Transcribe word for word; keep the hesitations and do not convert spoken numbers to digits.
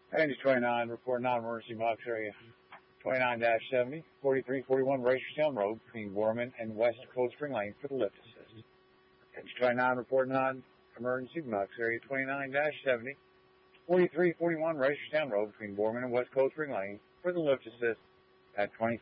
Range twenty-nine, report non-emergency box area twenty-nine dash seventy, forty-three forty-one Racerstown Road between Borman and West Cold Spring Lane for the lift assist. Range twenty-nine, report non-emergency box area twenty-nine dash seventy, forty-three forty-one Racerstown Road between Borman and West Cold Spring Lane for the lift assist at twenty